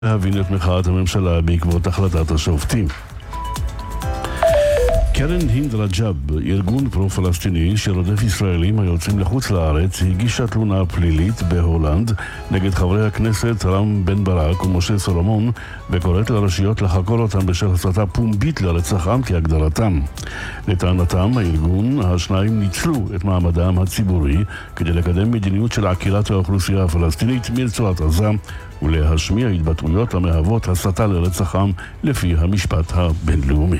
להבין את מחאת הממשלה בעקבות החלטת השופטים. קרן הינד רג'אב, ארגון פרו-פלסטיני שרודף ישראלים היוצאים לחוץ לארץ, הגישה תלונה פלילית בהולנד נגד חברי הכנסת רם בן ברק ומשה סולומון, וקוראת לרשויות לחקור אותם בשל הסתה פומבית לרצח עם כהגדרתם. לטענתם, השניים ניצלו את מעמדם הציבורי כדי לקדם מדיניות של עקירת האוכלוסייה הפלסטינית מרצועת עזה ולהשמיע התבטאויות המהוות הסתה לרצח עם לפי המשפט הבינלאומי.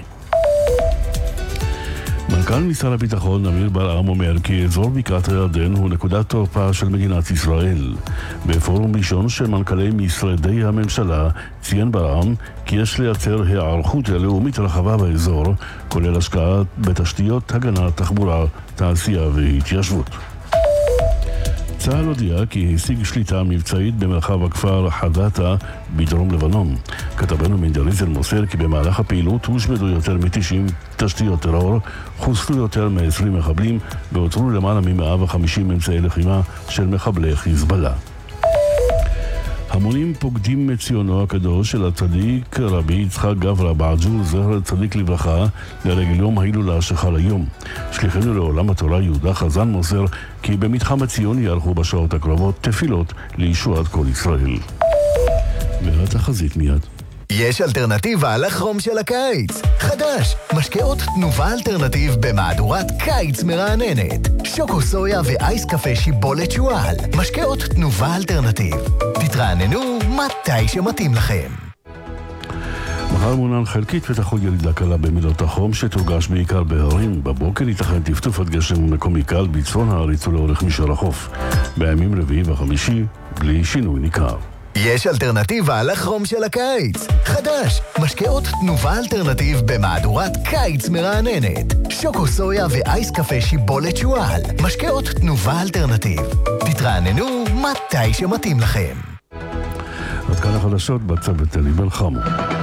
מנכ"ל משרד הביטחון אמיר ברעם אומר כי אזור בקעת הירדן הוא נקודת תורפה של מדינת ישראל. בפורום ראשון של מנכ"לי משרדי הממשלה ציין ברעם כי יש לייצר היערכות לאומית רחבה באזור, כולל השקעה בתשתיות הגנה, תחבורה, תעשייה והתיישבות. צה"ל הודיע כי השיג שליטה מבצעית במרחב הכפר חדתה בדרום לבנון. כתבנו מנדליזל מוסר כי במהלך הפעילות הושמדו יותר מ-90 תשתיות טרור, חוסלו יותר מ-20 מחבלים והותרו למעלה מ-150 אמצעי לחימה של מחבלי חיזבאללה. המונים פוקדים את ציונו הקדוש של הצדיק רבי יצחק גברא בעג'ור זכר צדיק לברכה לרגל יום ההילולה שחל היום. שליחנו לעולם התורה יהודה חזן מוסר כי במתחם הציון יערכו בשעות הקרובות תפילות לישועת כל ישראל. והתחזית מיד. יש אלטרנטיבה לחום של הקיץ. חדש, משקאות תנובה אלטרנטיב במהדורת קיץ מרעננת. שוקו סויה ואייס קפה שיבולת שואל. משקאות תנובה אלטרנטיב. תתרעננו מתי שמתאים לכם. מחר מונן חלקית ותחול ירידה קלה במילות החום שתורגש בעיקר בהרים. בבוקר ייתכן טפטוף עד גשם מקומי קל בצפון הארץ ולאורך מישור החוף. בימים רביעי וחמישי בלי שינוי ניכר. יש אלטרנטיבה לחום של הקיץ. חדש, משקאות תנובה אלטרנטיב במהדורת קיץ מרעננת. שוקו סויה ואייס קפה שיבולת שואל. משקאות תנובה אלטרנטיב. תתרעננו מתי שמתאים לכם. עד כאן החדשות בצוות אלי בן חמו.